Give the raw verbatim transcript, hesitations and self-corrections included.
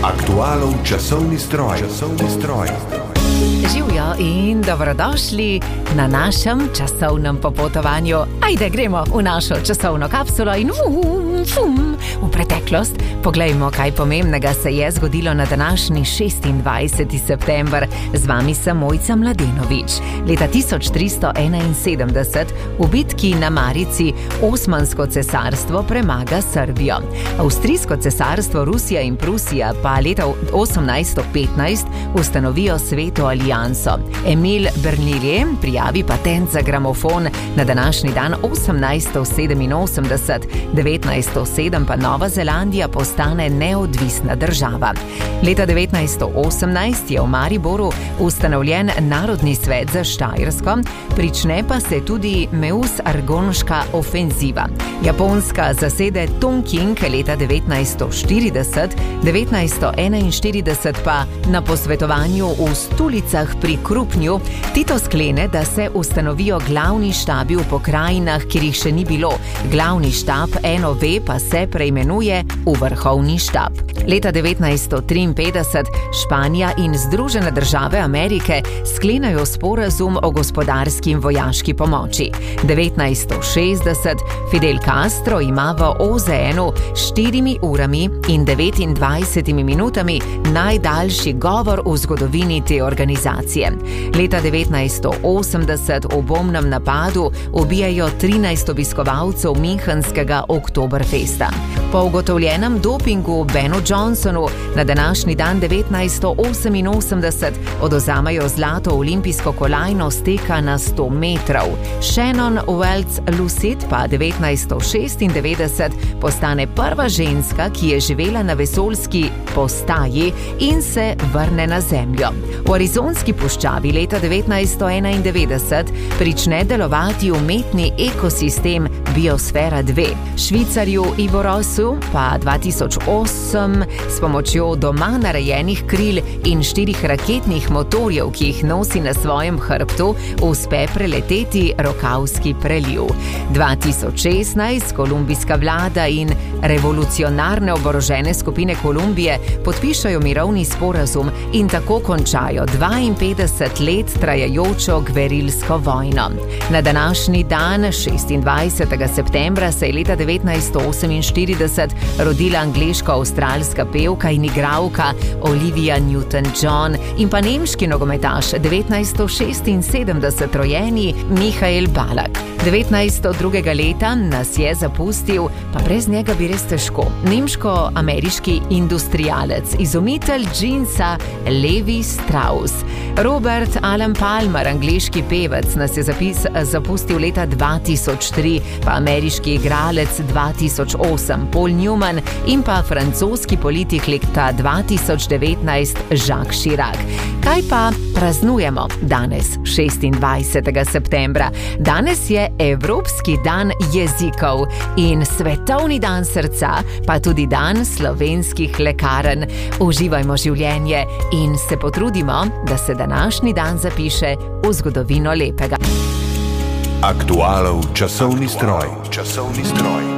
Aktualov časovni stroj. Časovni stroj. Živjo in dobrodošli na našem časovnem popotovanju. Ajde, gremo v našo časovno kapsulo in vum, vum, v preteklost. Poglejmo, kaj pomembnega se je zgodilo na današnji šestindvajseti september. Z vami sem Mojca Mladenovič. Leta tisoč tristo enainsedemdeset v bitki na Marici Osmansko cesarstvo premaga Srbijo. Avstrijsko cesarstvo, Rusija in Prusija pa leta osemnajststo petnajst ustanovijo Sveto alianso. Emil Berliner prijavi patent za gramofon na današnji dan osemnajststo sedeminosemdeset. devetnajststo sedem pa Nova Zelandija postane neodvisna država. Leta devetnajststo osemnajst je v Mariboru ustanovljen Narodni svet za Štajersko, prične pa se tudi Meuse-Argonška ofenziva. Japonska zasede Tonking leta devetnajststo štirideset, devetnajststo enainštirideset pa na posvetovanju v Stulicah pri Krupnju Tito sklene, da se ustanovijo glavni štabi v pokrajinah, kjer jih še ni bilo. Glavni štab N O V pa se preimenuje v Vrhovni štab. Leta devetnajststo triinpetdeset Španija in Združene države Amerike sklenajo sporazum o gospodarski in vojaški pomoči. devetnajststo šestdeset Fidel Castro ima v O Z N-u štirimi urami in devetindvajsetimi minutami najdaljši govor v zgodovini te organizacije. Leta devetnajststo osemdeset v bombnem napadu ubijajo trinajst obiskovalcev Münchenskega Oktoberfesta. Po ugotovljenem dopingu Benu Johnsonu na današnji dan devetnajststo oseminosemdeset odvzamajo zlato olimpijsko kolajno steka na sto metrov. Shannon Wells-Lucid pa devetnajststo šestindevetdeset postane prva ženska, ki je živela na vesoljski postaji in se vrne na Zemljo. V Arizonski puščavi leta devetnajststo enaindevetdeset prične delovati umetni ekosistem Biosfera dve. Švicarju Ivo Rossu pa dva tisoč osem s pomočjo doma narejenih kril in štirih raketnih motorjev, ki jih nosi na svojem hrbtu, uspe preleteti Rokavski preliv. dva tisoč šestnajst kolumbijska vlada in revolucionarne oborožene skupine Kolumbije podpišajo mirovni sporazum in tako končajo dvainpetdeset let trajajočo gverilsko vojno. Na današnji dan, šestindvajsetega septembra, se je leta devetnajststo oseminštirideset rodila angleško-avstralska pevka in igralka Olivia Newton-John in pa nemški nogometaš devetnajststo šestinsedemdeset rojeni Michael Ballack. devetnajststo drugega leta nas je zapustil, pa brez njega bi res težko, nemško-ameriški industrialec, izumitelj džinsa Levi Strauss. Robert Alan Palmer, angleški pevec, nas je zapis, zapustil leta dva tisoč tri, pa ameriški igralec dva tisoč osem Paul Newman in pa francoski politik leta dva tisoč devetnajst Jacques Chirac. Kaj pa praznujemo danes, šestindvajsetega septembra? Danes je Evropski dan jezikov in Svetovni dan srca, pa tudi dan slovenskih lekarn. Uživajmo življenje in se potrudimo, da se današnji dan zapiše v zgodovino lepega. Aktualov časovni stroj. Časovni stroj.